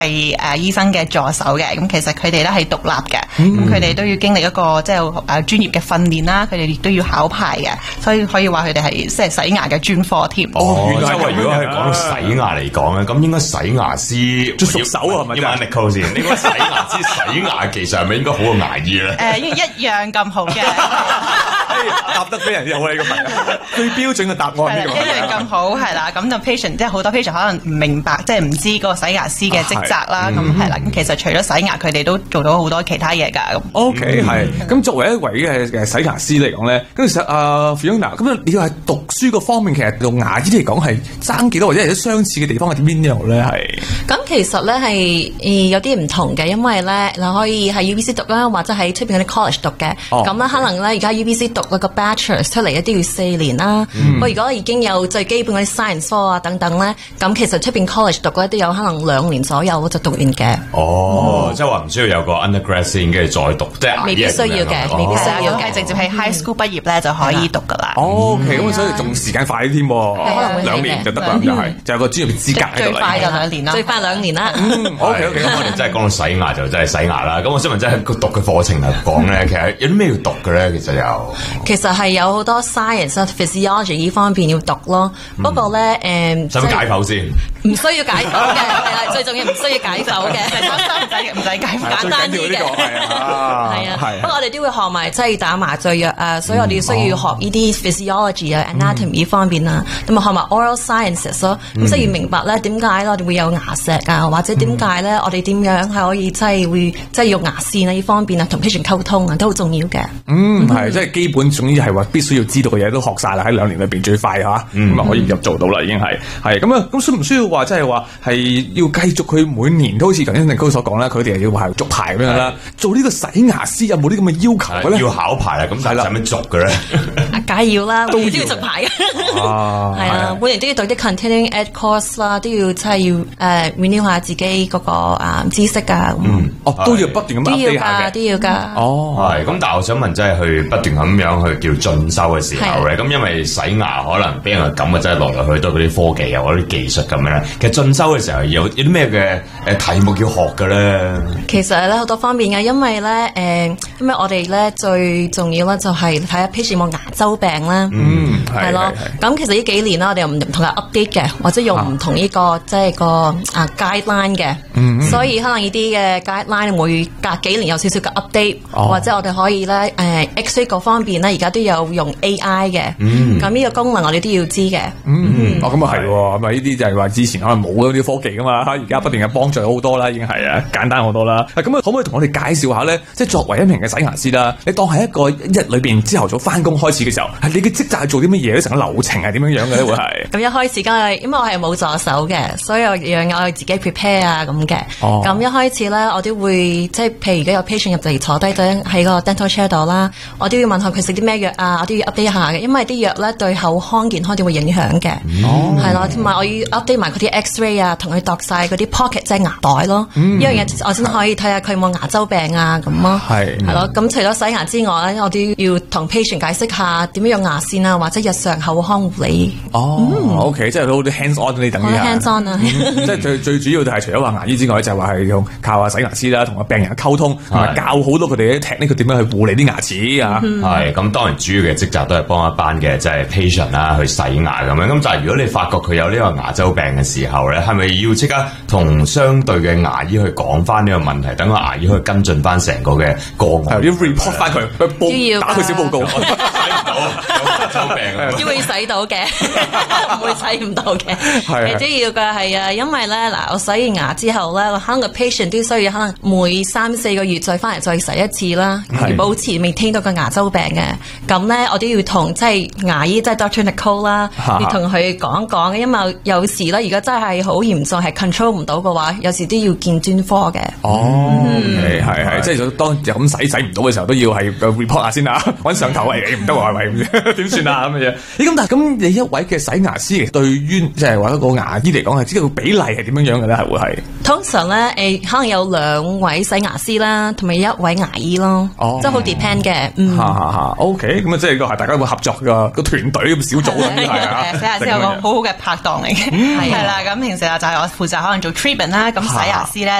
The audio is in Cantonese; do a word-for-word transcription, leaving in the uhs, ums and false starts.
係誒醫生嘅助手嘅，咁其實佢哋咧係獨立嘅，咁佢哋都要經歷一個即係誒專業嘅訓練啦，佢哋亦都要考牌嘅，所以可以話佢哋係即係洗牙嘅專科添。 哦，原來如果係講到洗牙嚟講咧，咁應該洗牙師最熟手啊，係咪？ 要問 Nicole先，呢個洗牙師洗牙技術係咪應該好過牙醫咧？ 誒，一樣咁好嘅。 答得俾人有呢個問題，最標準嘅答案呢個。 一樣咁好係啦，咁就 patient 即係好多 patient 可能唔明白，即係唔知嗰個洗牙師嘅職責啦，咁係啦。咁其實除咗洗牙，佢哋都做到好多其他嘢㗎。咁 OK 係。咁作為一位嘅嘅洗牙師嚟講咧，咁其實啊 Fiona，咁你要係讀書個方面，其實用牙醫嚟講係爭幾多，或者係啲相似嘅地方係點邊度咧？係。 咁其實咧係誒有啲唔同嘅，因為咧你可以喺 U B C 讀啦，或者喺出邊嗰啲 college 讀嘅。咁咧、哦、可能咧而家 U B C 讀嗰個 bachelor 出嚟一啲要四年啦。不過、嗯、如果已經有最基本嗰啲 science 科啊等等咧，咁其實出邊 college 讀嗰啲有可能兩年左右就讀完嘅。 哦，嗯、即係話唔需要有個 undergrad 先，跟住再讀，即係未必需要嘅，未必需要嘅， 直接喺 high school 畢業咧就可以讀㗎啦。 哦 OK，咁所以仲時間快啲添， 可能會兩年就得啦，就係就有個專業資格喺度。 最快就兩年啦， 最快兩年啦。 OK OK， 咁我哋真係講到洗牙就真係洗牙啦。咁我想問，真係讀嘅課程嚟講咧，其實有啲咩要讀嘅咧？其實有， 其實係有好多 science 啊 physiology 呢方面要讀咯。不過咧，誒， 使唔使解剖先？ 唔需要解剖嘅，係啦，最重要唔需要解剖嘅， 唔使唔使解剖， 簡單啲嘅，係啊，係啊。不過我哋都會學埋即係打麻醉藥啊，所以我哋需要學呢啲 physiology 啊 anatomy 呢方面啊，同埋學埋 oral sciences 咯。咁所以要明白咧點解我哋會有牙石啊，或者點解咧我哋點樣係可以即係會即係用牙線啊呢方面啊同 patient 溝通啊都好重要嘅。 嗯，係即係基本總之係話必須要知道嘅嘢都學晒啦，喺兩年裏邊最快嚇，咁啊可以入做到啦已經係係咁啊。咁需唔需要話即係話係要繼續佢每年都好似頭先Nicole所講啦，佢哋係要係續牌咁樣啦。做呢個洗牙師有冇啲咁嘅要求咧？ 要考牌啦，咁但係使乜續嘅咧？ 梗係要啦，都要續牌嘅。係啊，每年都要讀啲 continuing ed course 啦，都要即係要誒 renew 下自己嗰個啊知識啊。 嗯，哦，都要不斷咁 update 下嘅， 都要㗎。 哦， 係咁，但係我想問，即係去不斷咁樣去叫進修嘅時候咧，咁因為洗牙可能俾人嘅感覺真係來來去去都係嗰啲科技啊，或者啲技術咁樣咧。其實進修嘅時候有有啲咩嘅誒題目要學嘅咧？ 其實咧好多方面嘅，因為咧誒，因為我哋咧最重要咧就係睇下 patient 有冇牙周病啦。 嗯， 係咯。咁其實呢幾年啦，我哋又唔同嘅 update 嘅，或者用唔同呢個即係個啊 guideline 嘅。嗯。所以可能呢啲嘅 guideline 會隔幾年有少少嘅 update，或者我哋可以咧誒 X-ray 嗰方面咧，而家都有用 A I 嘅。嗯。咁呢個功能我哋都要知嘅。 嗯。哦，咁啊係喎，咁啊呢啲就係話之前可能冇嗰啲科技噶嘛，而家不斷嘅幫助好多啦，已經係啊簡單好多啦。咁啊，可唔可以同我哋介紹下咧？即係作為一名嘅洗牙師啦，你當係一個一日裏邊朝頭早翻工開始嘅時候，係你嘅職責係做啲乜嘢咧？成個流程係點樣樣嘅咧？會係咁一開始梗係，因為我係冇助手嘅，所以我讓我自己 prepare 啊咁嘅。哦。咁一開始咧，我都會即係譬如如果有 patient 入嚟坐低咗喺個 dental chair 度啦，我都要問下佢食啲咩藥啊，我都要 update 下嘅，因為啲藥咧對口腔健康都會影響嘅。哦。係咯，同埋我要 update 埋佢啲 X-ray 啊，同佢度晒嗰啲 pocket 即係牙袋咯。呢樣嘢我先可以睇下佢有冇牙周病啊咁咯。係。係咯，咁除咗洗牙之外咧，我都要同 patient 解釋下點樣用牙線啊，或者日常口腔護理。哦。 OK，即係好啲 hands on 你等於 hands on 啊。 即係最最主要就係除咗話牙醫之外，就係話係用靠下洗牙師啦，同個病人溝通，同埋教好多佢哋啲 technique，佢點樣去護理啲牙齒啊。 係咁，當然主要嘅職責都係幫一班嘅即係 patient 啦去洗牙咁樣。咁但係如果你發覺佢有呢個牙周病嘅時候咧，係咪要即刻同相對嘅牙醫去講翻呢個問題，等個牙醫去跟進翻成個嘅個案， 要 report 翻佢，去報打佢小報告。 洗唔到牙周病啊， 都會洗到嘅，唔會洗唔到嘅。係都要㗎，係啊，因為咧嗱，我洗完牙之後咧，可能個 patient 都需要可能每三四個月再翻嚟再洗一次啦，要保持未聽到個牙周病嘅。咁咧，我都要同即係牙醫即係 Doctor Nicole 啦，要同佢講一講，因為有時咧，如果真係好嚴重係 control 唔到嘅話，有時都要見專科嘅。 哦，係係係，即係當就咁洗洗唔到嘅時候，都要係 report 下先啊，揾上頭嚟，唔得話係點算啊咁嘅嘢。咦，咁但係咁你一位嘅洗牙師，對於即係話一個牙醫嚟講，係知道個比例係點樣樣嘅咧？係會係通常咧誒，可能有兩位洗牙師啦，同埋一位牙醫咯，即係好 depend 嘅。嗯，嚇嚇嚇 OK，咁啊，即係個係大家會合作個個團隊咁小組咁係啊。 洗牙師有個好好嘅拍檔嚟嘅，係啦。咁平時啊就係我負責可能做 treatment 啦， 咁洗牙師咧